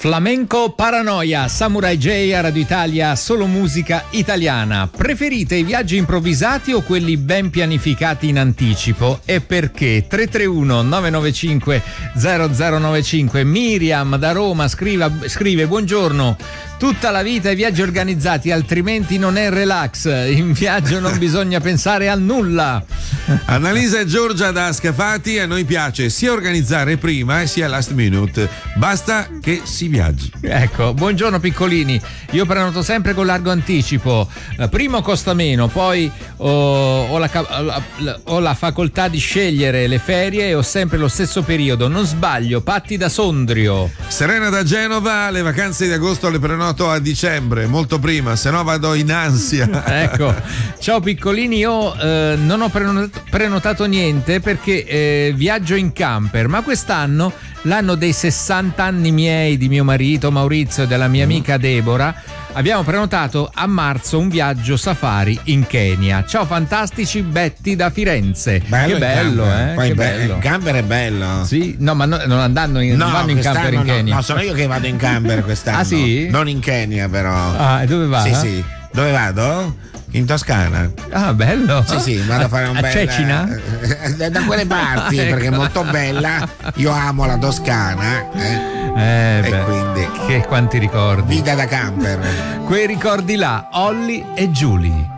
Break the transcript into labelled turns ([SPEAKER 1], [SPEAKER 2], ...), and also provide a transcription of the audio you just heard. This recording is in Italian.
[SPEAKER 1] Flamenco Paranoia, Samurai J a Radio Italia, solo musica italiana. Preferite i viaggi improvvisati o quelli ben pianificati in anticipo? E perché? 331 995 0095. Miriam da Roma scrive: buongiorno. Tutta la vita i viaggi organizzati, altrimenti non è relax. In viaggio non bisogna pensare a nulla.
[SPEAKER 2] Annalisa e Giorgia da Scafati: a noi piace sia organizzare prima sia last minute. Basta che si viaggi.
[SPEAKER 1] Ecco, buongiorno piccolini. Io prenoto sempre con largo anticipo. Primo costa meno, poi ho la facoltà di scegliere le ferie e ho sempre lo stesso periodo. Non sbaglio. Patti da Sondrio.
[SPEAKER 2] Serena da Genova: le vacanze di agosto le prenoto a dicembre, molto prima, se no vado in ansia.
[SPEAKER 1] Ecco, ciao piccolini, io non ho prenotato niente perché viaggio in camper, ma quest'anno, l'anno dei 60 anni miei, di mio marito Maurizio e della mia amica Deborah, abbiamo prenotato a marzo un viaggio safari in Kenya. Ciao fantastici, Betty da Firenze.
[SPEAKER 3] Bello,
[SPEAKER 1] che bello,
[SPEAKER 3] poi
[SPEAKER 1] che bello.
[SPEAKER 3] Il camper è bello.
[SPEAKER 1] Sì, no, ma non vanno in camper in Kenya.
[SPEAKER 3] No, sono io che vado in camper quest'anno.
[SPEAKER 1] Ah sì?
[SPEAKER 3] Non in Kenya però.
[SPEAKER 1] Ah, e dove va?
[SPEAKER 3] Sì. Dove vado? In Toscana.
[SPEAKER 1] Ah, bello.
[SPEAKER 3] Sì, vado a fare un
[SPEAKER 1] bel. A Cecina?
[SPEAKER 3] Da quelle parti,
[SPEAKER 1] ecco.
[SPEAKER 3] Perché è molto bella. Io amo la Toscana. E quindi.
[SPEAKER 1] Che quanti ricordi.
[SPEAKER 3] Vita da camper.
[SPEAKER 1] Quei ricordi là, Olly e Julie.